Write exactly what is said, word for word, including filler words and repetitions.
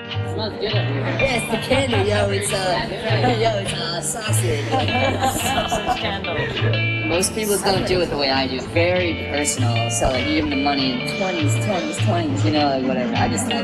Smells good up here. Yeah, it's the candle, yo. It's uh, yo, it's uh, sausage. Sausage candle. Most people don't do it the way I do. Very personal. So like, you give them the money in twenties, twenties, twenties. You know, like whatever. I just like